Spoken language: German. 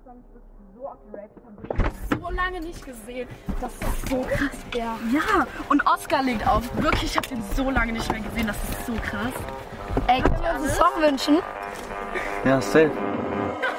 Song ist wirklich so abgerappt. Ich habe so lange nicht gesehen. Das ist so krass, ja. Ja, und Oscar legt auf. Wirklich, ich habe den so lange nicht mehr gesehen. Das ist so krass. Ey, können wir uns einen Song wünschen? Ja, safe.